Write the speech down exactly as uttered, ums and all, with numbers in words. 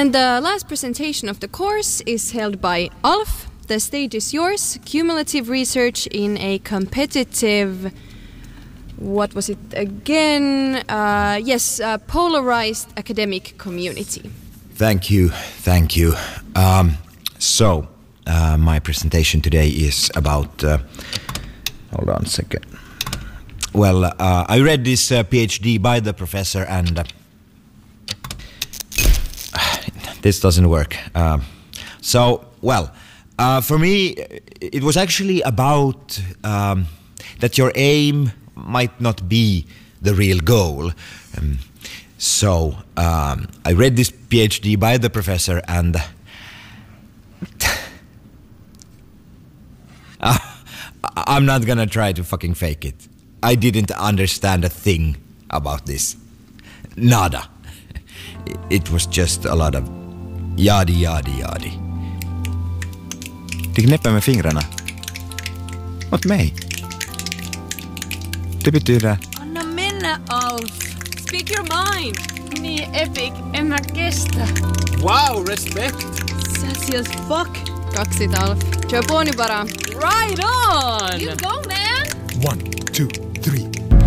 And the last presentation of the course is held by Alf. The stage is yours. Cumulative research in a competitive... What was it again? Uh, yes, uh, polarized academic community. Thank you, thank you. Um, so, uh, my presentation today is about... Uh, hold on a second. Well, uh, I read this uh, PhD by the professor and... Uh, this doesn't work. Uh, so, well, uh, for me, it was actually about um, that your aim might not be the real goal. Um, so, um, I read this PhD by the professor and... uh, I'm not gonna try to fucking fake it. I didn't understand a thing about this. Nada. It was just a lot of yadi yadi yadi. Du knäpper med fingrarna. Åt mig. Det betyder... Anna mennä, Alf. Speak your mind. Niin epic. En mä kestä. Wow, respect. Sassy as fuck. Kaksit, Alf. Kör på nu bara. Right on. You go, man. One, two, three.